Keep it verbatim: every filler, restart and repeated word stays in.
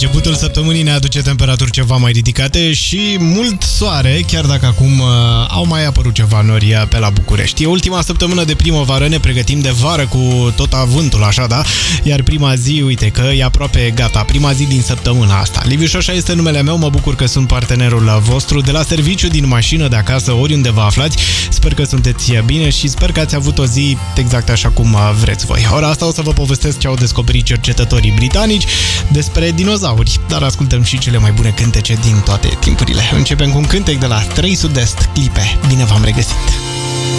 Începutul săptămânii ne aduce temperaturi ceva mai ridicate și mult soare, chiar dacă acum uh, au mai apărut ceva nori pe la București. E ultima săptămână de primăvară, ne pregătim de vară cu tot avântul, așa, da? Iar prima zi, uite că e aproape gata, prima zi din săptămâna asta. Liviu Șoșa este numele meu, mă bucur că sunt partenerul vostru de la serviciu, din mașină, de acasă, oriunde vă aflați. Sper că sunteți bine și sper că ați avut o zi exact așa cum vreți voi. Ora asta o să vă povestesc ce au descoperit cercetătorii britanici despre dinozauri, dar ascultăm și cele mai bune cântece din toate timpurile. Începem cu un cântec de la trei Sud-Est, Clipe. Bine v-am regăsit!